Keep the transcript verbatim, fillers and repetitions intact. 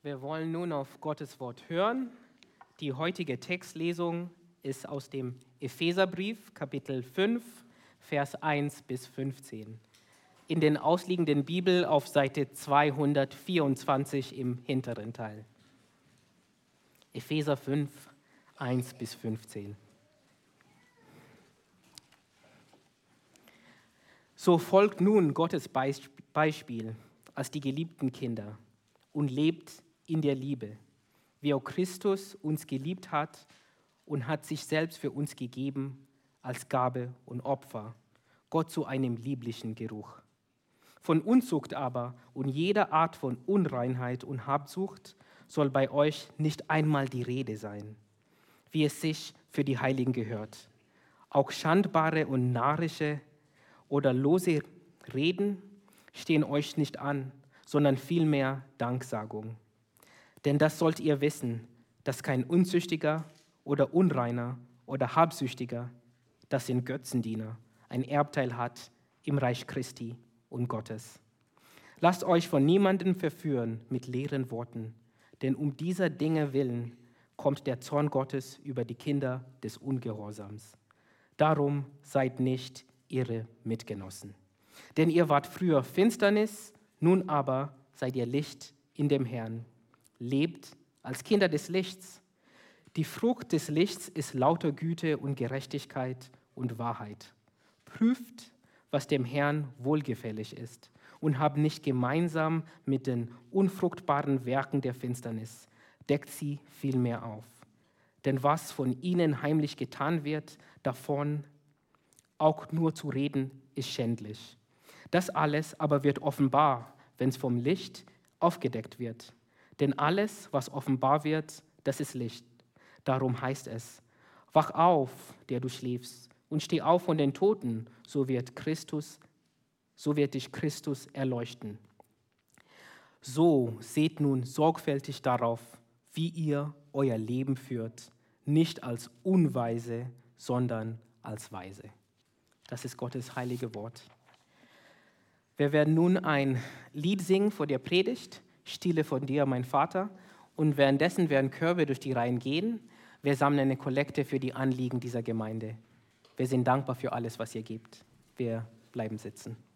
Wir wollen nun auf Gottes Wort hören. Die heutige Textlesung ist aus dem Epheserbrief, Kapitel fünf, Vers eins bis fünfzehn. In den ausliegenden Bibel auf Seite zweihundertvierundzwanzig im hinteren Teil. Epheser fünf, eins bis fünfzehn. So folgt nun Gottes Beispiel als die geliebten Kinder und lebt in der Liebe, wie auch Christus uns geliebt hat und hat sich selbst für uns gegeben als Gabe und Opfer, Gott zu einem lieblichen Geruch. Von Unzucht aber und jeder Art von Unreinheit und Habsucht soll bei euch nicht einmal die Rede sein, wie es sich für die Heiligen gehört. Auch schandbare und narrische oder lose Reden stehen euch nicht an, sondern vielmehr Danksagung. Denn das sollt ihr wissen, dass kein Unzüchtiger oder Unreiner oder Habsüchtiger, das sind Götzendiener, ein Erbteil hat im Reich Christi und Gottes. Lasst euch von niemandem verführen mit leeren Worten, denn um dieser Dinge willen kommt der Zorn Gottes über die Kinder des Ungehorsams. Darum seid nicht ihre Mitgenossen. Denn ihr wart früher Finsternis, nun aber seid ihr Licht in dem Herrn. Lebt als Kinder des Lichts. Die Frucht des Lichts ist lauter Güte und Gerechtigkeit und Wahrheit. Prüft, was dem Herrn wohlgefällig ist, und habt nicht gemeinsam mit den unfruchtbaren Werken der Finsternis. Deckt sie vielmehr auf. Denn was von ihnen heimlich getan wird, davon auch nur zu reden, ist schändlich. Das alles aber wird offenbar, wenn es vom Licht aufgedeckt wird. Denn alles, was offenbar wird, das ist Licht. Darum heißt es, wach auf, der du schläfst, und steh auf von den Toten, so wird Christus, so wird dich Christus erleuchten. So seht nun sorgfältig darauf, wie ihr euer Leben führt, nicht als Unweise, sondern als Weise. Das ist Gottes heilige Wort. Wir werden nun ein Lied singen vor der Predigt, Stille von dir, mein Vater. Und währenddessen werden Körbe durch die Reihen gehen. Wir sammeln eine Kollekte für die Anliegen dieser Gemeinde. Wir sind dankbar für alles, was ihr gebt. Wir bleiben sitzen.